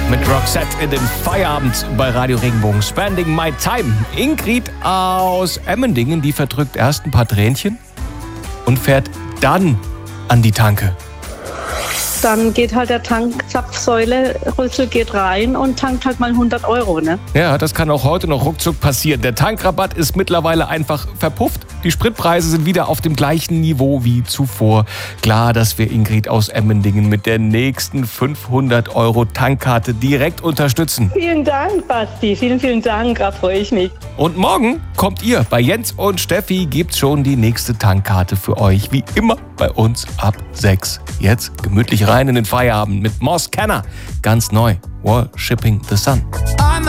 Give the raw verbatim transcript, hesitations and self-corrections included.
mit Roxette in den Feierabend bei Radio Regenbogen. Spending my time. Ingrid aus Emmendingen, die verdrückt erst ein paar Tränchen und fährt dann an die Tanke. Dann geht halt der Tankzapfsäule, Rüssel geht rein und tankt halt mal hundert Euro, ne? Ja, das kann auch heute noch ruckzuck passieren. Der Tankrabatt ist mittlerweile einfach verpufft. Die Spritpreise sind wieder auf dem gleichen Niveau wie zuvor. Klar, dass wir Ingrid aus Emmendingen mit der nächsten fünfhundert Euro Tankkarte direkt unterstützen. Vielen Dank, Basti. Vielen, vielen Dank. Da freue ich mich. Und morgen kommt ihr. Bei Jens und Steffi gibt's schon die nächste Tankkarte für euch. Wie immer bei uns ab sechs. Jetzt gemütlich rein in den Feierabend mit Moss Kenner. Ganz neu. Worshipping the Sun.